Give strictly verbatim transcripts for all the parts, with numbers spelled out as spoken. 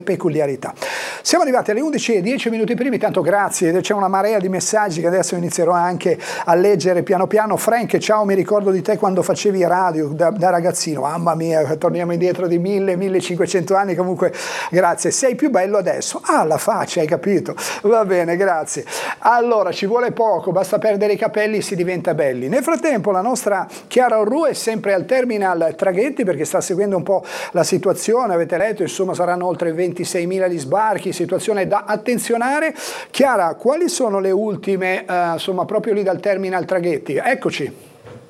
peculiarità. Siamo arrivati alle undici e dieci minuti primi, tanto grazie, c'è una marea di messaggi che adesso inizierò anche a leggere piano piano. Frank, ciao, mi ricordo di te quando facevi radio da, da ragazzino, mamma mia, torniamo indietro di mille, millecinquecento anni, comunque grazie, sei più bello adesso, ah la faccia, hai capito, va bene, grazie. Allora, ci vuole poco, basta perdere i capelli e si diventa belli. Nel frattempo la nostra Chiara Orru è sempre al terminal traghetti perché sta seguendo un po' la situazione, avete letto, insomma saranno oltre ventiseimila gli sbarchi, situazione da attenzionare. Chiara, quali sono le ultime, eh, insomma, proprio lì dal terminal traghetti? Eccoci.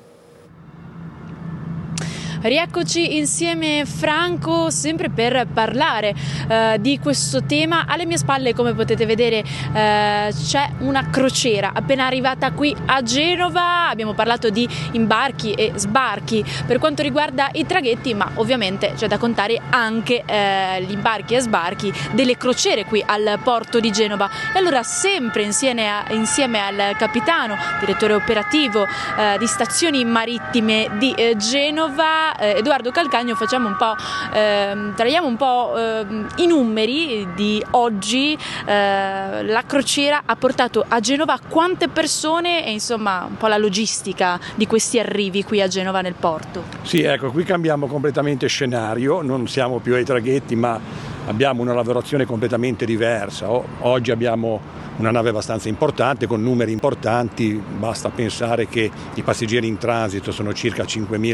Rieccoci insieme Franco, sempre per parlare eh, di questo tema. Alle mie spalle, come potete vedere, eh, c'è una crociera appena arrivata qui a Genova. Abbiamo parlato di imbarchi e sbarchi per quanto riguarda i traghetti, ma ovviamente c'è da contare anche eh, gli imbarchi e sbarchi delle crociere qui al porto di Genova. E allora, sempre insieme, a, insieme al capitano, direttore operativo eh, di stazioni marittime di eh, Genova, Edoardo Calcagno, facciamo un po', eh, traiamo un po' eh, i numeri di oggi. Eh, la crociera ha portato a Genova quante persone e insomma un po' la logistica di questi arrivi qui a Genova nel porto. Sì, ecco, qui cambiamo completamente scenario, non siamo più ai traghetti ma abbiamo una lavorazione completamente diversa. O- oggi abbiamo una nave abbastanza importante con numeri importanti, basta pensare che i passeggeri in transito sono circa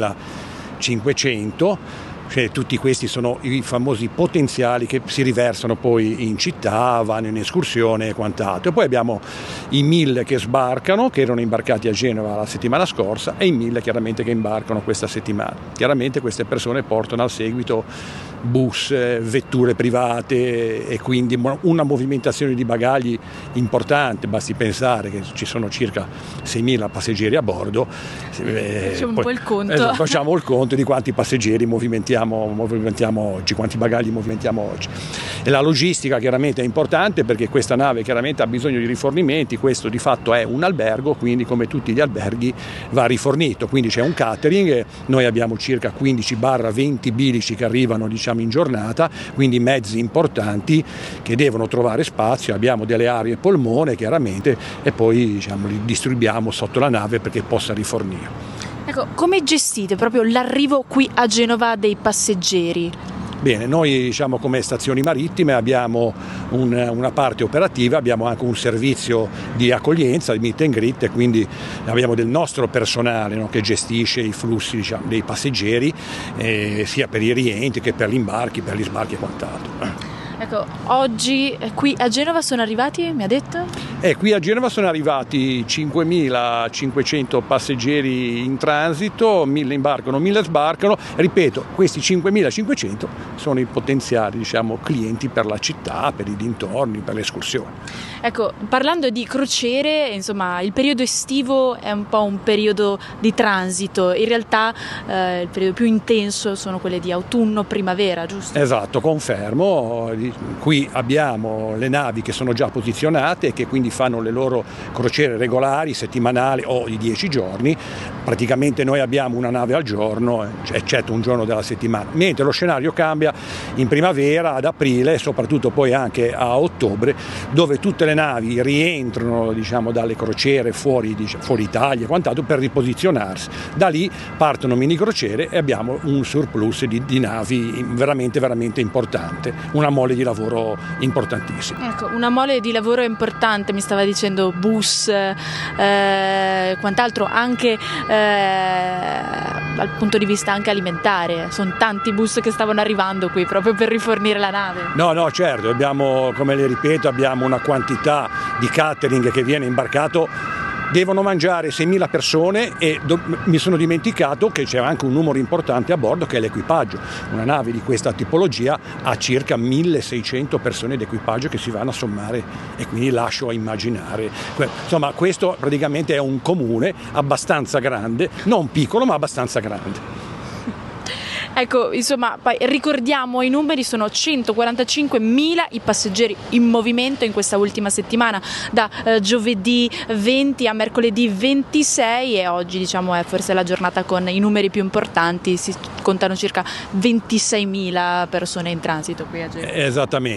cinquemilacinquecento, cioè tutti questi sono i famosi potenziali che si riversano poi in città, vanno in escursione e quant'altro. E poi abbiamo i mille che sbarcano, che erano imbarcati a Genova la settimana scorsa, e i mille chiaramente che imbarcano questa settimana. Chiaramente queste persone portano al seguito bus, vetture private e quindi una movimentazione di bagagli importante. Basti pensare che ci sono circa seimila passeggeri a bordo. Facciamo un po' il conto. Esatto, facciamo il conto di quanti passeggeri movimentiamo, movimentiamo oggi, quanti bagagli movimentiamo oggi. E la logistica chiaramente è importante perché questa nave chiaramente ha bisogno di rifornimenti. Questo di fatto è un albergo, quindi come tutti gli alberghi va rifornito, quindi c'è un catering. Noi abbiamo circa quindici venti bilici che arrivano, diciamo, in giornata, quindi mezzi importanti che devono trovare spazio. Abbiamo delle aree polmone chiaramente e poi, diciamo, li distribuiamo sotto la nave perché possa rifornire. Ecco, come gestite proprio l'arrivo qui a Genova dei passeggeri? Bene, noi, diciamo, come stazioni marittime abbiamo un, una parte operativa, abbiamo anche un servizio di accoglienza, di meet and greet, e quindi abbiamo del nostro personale, no, che gestisce i flussi, diciamo, dei passeggeri, eh, sia per i rientri che per gli imbarchi, per gli sbarchi e quant'altro. Ecco, oggi qui a Genova sono arrivati, mi ha detto? Eh, qui a Genova sono arrivati cinquemilacinquecento passeggeri in transito, mille imbarcano, mille sbarcano. Ripeto, questi cinquemilacinquecento sono i potenziali, diciamo, clienti per la città, per i dintorni, per le escursioni. Ecco, parlando di crociere, insomma, il periodo estivo è un po' un periodo di transito. In realtà eh, il periodo più intenso sono quelle di autunno, primavera, giusto? Esatto, confermo. Qui abbiamo le navi che sono già posizionate e che quindi fanno le loro crociere regolari, settimanali o di dieci giorni. Praticamente noi abbiamo una nave al giorno, eccetto un giorno della settimana. Mentre lo scenario cambia in primavera, ad aprile e soprattutto poi anche a ottobre, dove tutte le navi rientrano, diciamo, dalle crociere fuori, diciamo, fuori Italia e quant'altro per riposizionarsi. Da lì partono mini crociere e abbiamo un surplus di, di navi veramente veramente importante, una mole di lavoro importantissima. Ecco, una mole di lavoro importante, mi stava dicendo bus, eh, quant'altro, anche eh, dal punto di vista anche alimentare. Sono tanti bus che stavano arrivando qui proprio per rifornire la nave. No, no, certo, abbiamo, come le ripeto, abbiamo una quantità di catering che viene imbarcato. Devono mangiare seimila persone e do- mi sono dimenticato che c'è anche un numero importante a bordo che è l'equipaggio. Una nave di questa tipologia ha circa milleseicento persone d'equipaggio che si vanno a sommare e quindi lascio a immaginare. Insomma, questo praticamente è un comune abbastanza grande, non piccolo ma abbastanza grande. Ecco, insomma, poi ricordiamo i numeri, sono centoquarantacinquemila i passeggeri in movimento in questa ultima settimana, da eh, giovedì venti a mercoledì ventisei, e oggi diciamo è forse la giornata con i numeri più importanti, si contano circa ventiseimila persone in transito qui a Genova. Esattamente.